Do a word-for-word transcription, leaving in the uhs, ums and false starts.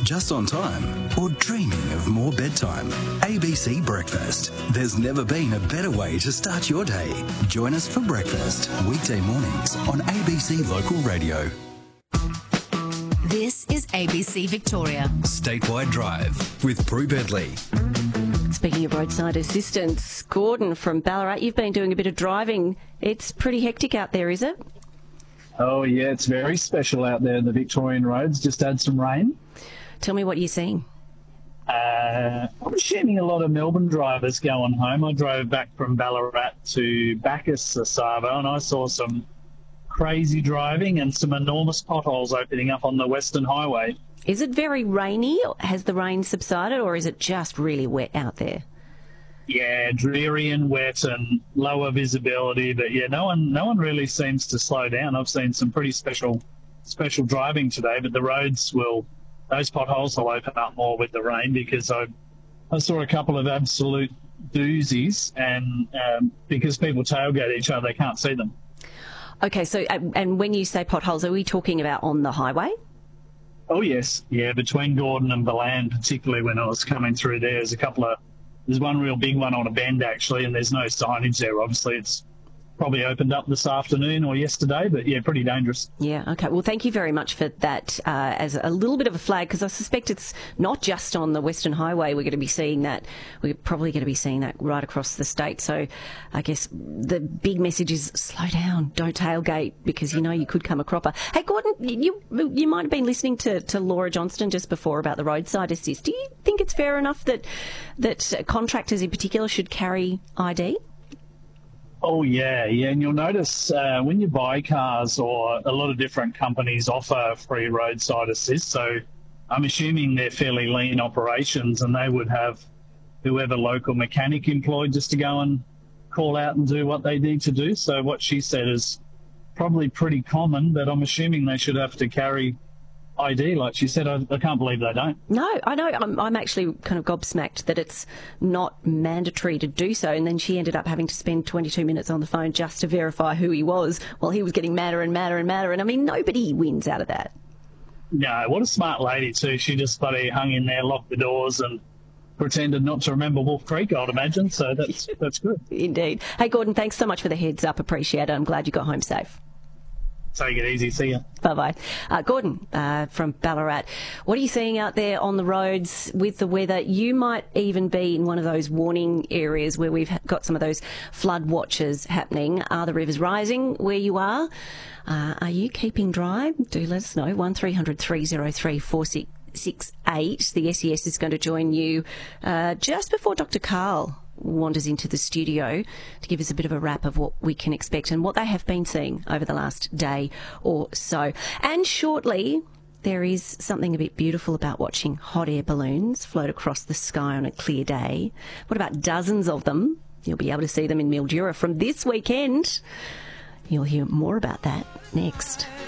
just on time, or dreaming of more bedtime? A B C Breakfast. There's never been a better way to start your day. Join us for breakfast, weekday mornings on A B C Local Radio. This is A B C Victoria. Statewide Drive with Prue Bedley. Speaking of roadside assistance, Gordon from Ballarat, you've been doing a bit of driving. It's pretty hectic out there, is it? Oh, yeah, it's very special out there in the Victorian roads. Just had some rain. Tell me what you're seeing. Uh, I'm assuming a lot of Melbourne drivers going home. I drove back from Ballarat to Bacchus, Savo, and I saw some crazy driving and some enormous potholes opening up on the Western Highway. Is it very rainy? Has the rain subsided, or is it just really wet out there? Yeah, dreary and wet and lower visibility, but yeah, no one no one really seems to slow down. I've seen some pretty special special driving today, but the roads will, those potholes will open up more with the rain, because I I saw a couple of absolute doozies, and um, because people tailgate each other, they can't see them. Okay, so and when you say potholes, are we talking about on the highway? Oh yes, yeah, between Gordon and Baland, particularly when I was coming through there, there's a couple of There's one real big one on a bend, actually, and there's no signage there. Obviously, it's probably opened up this afternoon or yesterday, but, yeah, pretty dangerous. Yeah, OK. Well, thank you very much for that uh, as a little bit of a flag, because I suspect it's not just on the Western Highway we're going to be seeing that. We're probably going to be seeing that right across the state. So I guess the big message is slow down, don't tailgate, because, you know, you could come a cropper. Hey, Gordon, you you might have been listening to, to Laura Johnston just before about the roadside assist. Do you think it's fair enough that, that contractors in particular should carry I D? Oh, yeah, yeah. And you'll notice uh, when you buy cars, or a lot of different companies offer free roadside assist. So I'm assuming they're fairly lean operations, and they would have whoever local mechanic employed just to go and call out and do what they need to do. So what she said is probably pretty common, but I'm assuming they should have to carry I D, like she said. I, I can't believe they don't. No, I know. I'm, I'm actually kind of gobsmacked that it's not mandatory to do so. And then she ended up having to spend twenty-two minutes on the phone just to verify who he was, while he was getting madder and madder and madder. And I mean, nobody wins out of that. No, what a smart lady too. She just bloody hung in there, locked the doors, and pretended not to remember Wolf Creek, I'd imagine. So that's that's good. Indeed. Hey, Gordon, thanks so much for the heads up. Appreciate it. I'm glad you got home safe. Take it easy. See ya. Bye-bye. Uh, Gordon uh, from Ballarat, what are you seeing out there on the roads with the weather? You might even be in one of those warning areas where we've got some of those flood watches happening. Are the rivers rising where you are? Uh, are you keeping dry? Do let us know. one three hundred three oh three four six six eight. The S E S is going to join you uh, just before Doctor Carl wanders into the studio to give us a bit of a wrap of what we can expect and what they have been seeing over the last day or so. And shortly, there is something a bit beautiful about watching hot air balloons float across the sky on a clear day. What about dozens of them? You'll be able to see them in Mildura from this weekend. You'll hear more about that next.